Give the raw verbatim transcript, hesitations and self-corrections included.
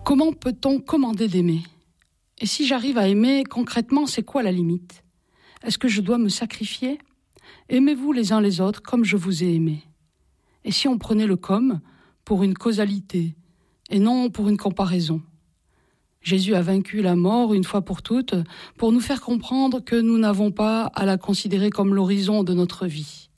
Comment peut-on commander d'aimer ? Et si j'arrive à aimer, concrètement, c'est quoi la limite ? Est-ce que je dois me sacrifier ? Aimez-vous les uns les autres comme je vous ai aimé. Et si on prenait le comme pour une causalité et non pour une comparaison ? Jésus a vaincu la mort une fois pour toutes pour nous faire comprendre que nous n'avons pas à la considérer comme l'horizon de notre vie.